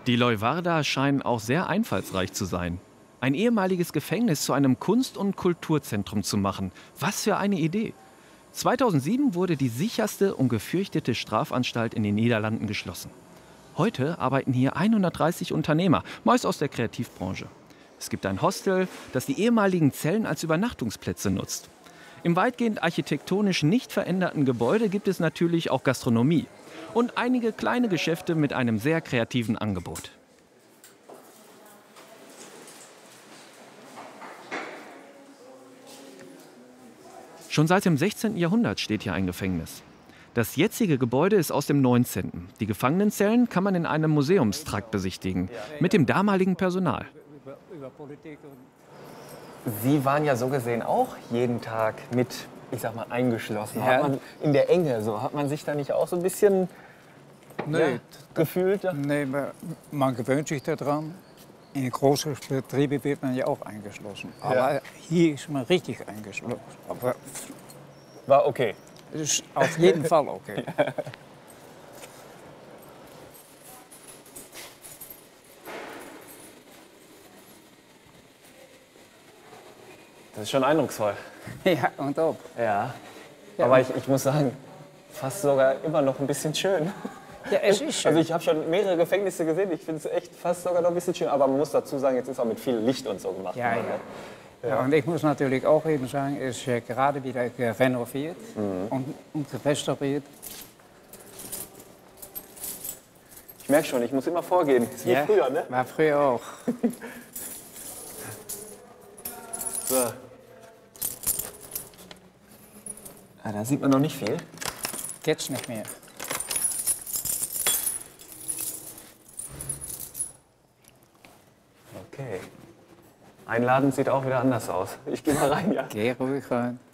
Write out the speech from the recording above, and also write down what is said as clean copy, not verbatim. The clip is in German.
Die Leuwarder scheinen auch sehr einfallsreich zu sein. Ein ehemaliges Gefängnis zu einem Kunst- und Kulturzentrum zu machen. Was für eine Idee! 2007 wurde die sicherste und gefürchtete Strafanstalt in den Niederlanden geschlossen. Heute arbeiten hier 130 Unternehmer, meist aus der Kreativbranche. Es gibt ein Hostel, das die ehemaligen Zellen als Übernachtungsplätze nutzt. Im weitgehend architektonisch nicht veränderten Gebäude gibt es natürlich auch Gastronomie und einige kleine Geschäfte mit einem sehr kreativen Angebot. Schon seit dem 16. Jahrhundert steht hier ein Gefängnis. Das jetzige Gebäude ist aus dem 19. Die Gefangenenzellen kann man in einem Museumstrakt besichtigen, mit dem damaligen Personal. Sie waren ja so gesehen auch jeden Tag mit, ich sag mal, eingeschlossen. Ja. Hat man in der Enge, so hat man sich da nicht auch so ein bisschen gefühlt? Nee, man gewöhnt sich daran. In großen Betrieben wird man ja auch eingeschlossen. Aber hier ist man richtig eingeschlossen. Aber War okay. es ist auf jeden Fall okay. Das ist schon eindrucksvoll. Ja, und ob. Ja. Aber ich muss sagen, fast sogar immer noch ein bisschen schön. Ja, es ist schön. Also ich habe schon mehrere Gefängnisse gesehen. Ich finde es echt fast sogar noch ein bisschen schön. Aber man muss dazu sagen, jetzt ist auch mit viel Licht und so gemacht. Ja, ja. Ja, und ich muss natürlich auch eben sagen, es ist gerade wieder renoviert und restauriert. Ich merke schon, ich muss immer vorgehen. Das ist wie früher, ne? War früher auch. So. Da sieht man noch nicht viel. Jetzt nicht mehr. Okay. Einladend sieht auch wieder anders aus. Ich gehe mal rein, ja? Geh ruhig rein.